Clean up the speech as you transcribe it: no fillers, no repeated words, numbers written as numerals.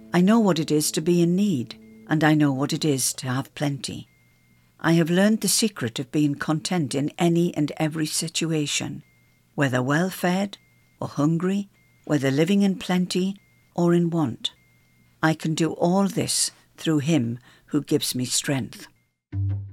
I know what it is to be in need, and I know what it is to have plenty. I have learned the secret of being content in any and every situation, whether well-fed or hungry, whether living in plenty or in want. I can do all this through him who gives me strength.